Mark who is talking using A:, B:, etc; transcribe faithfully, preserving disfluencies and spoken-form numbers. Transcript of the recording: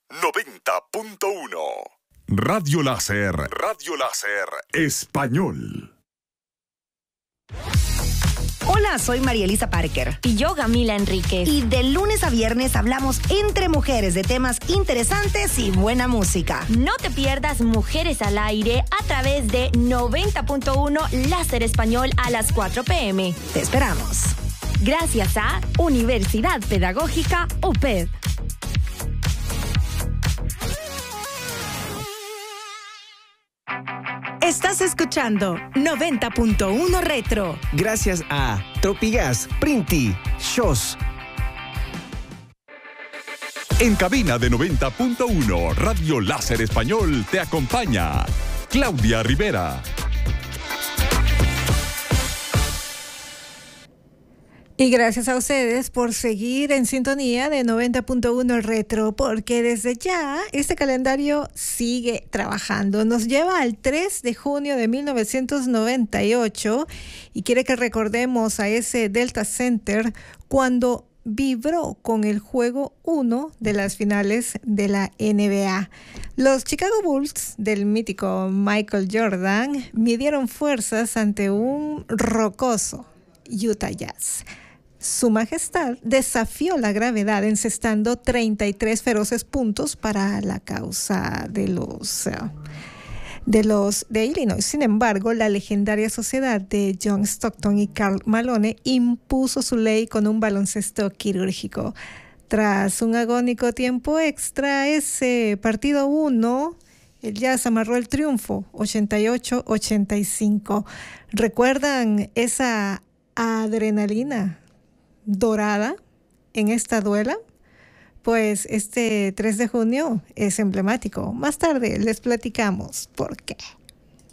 A: noventa punto uno. Radio Láser. Radio Láser Español.
B: Hola, soy María Elisa Parker.
C: Y yo, Gamila Enríquez.
B: Y de lunes a viernes hablamos entre mujeres de temas interesantes y buena música.
C: No te pierdas Mujeres al Aire a través de noventa punto uno Láser Español a las cuatro p.m.
B: Te esperamos.
C: Gracias a Universidad Pedagógica U P E D.
B: Estás escuchando noventa punto uno Retro.
D: Gracias a Tropigas, Printi, Shows.
A: En cabina de noventa punto uno, Radio Láser Español te acompaña Claudia Rivera.
E: Y gracias a ustedes por seguir en sintonía de noventa punto uno Retro, porque desde ya este calendario sigue trabajando. Nos lleva al tres de junio de mil novecientos noventa y ocho y quiere que recordemos a ese Delta Center cuando vibró con el juego uno de las finales de la N B A. Los Chicago Bulls del mítico Michael Jordan midieron fuerzas ante un rocoso Utah Jazz. Su Majestad desafió la gravedad encestando treinta y tres feroces puntos para la causa de los, uh, de los de Illinois. Sin embargo, la legendaria sociedad de John Stockton y Karl Malone impuso su ley con un baloncesto quirúrgico. Tras un agónico tiempo extra, ese partido uno, el Jazz amarró el triunfo ochenta y ocho a ochenta y cinco. ¿Recuerdan esa adrenalina dorada en esta duela? Pues este tres de junio es emblemático. Más tarde les platicamos por qué.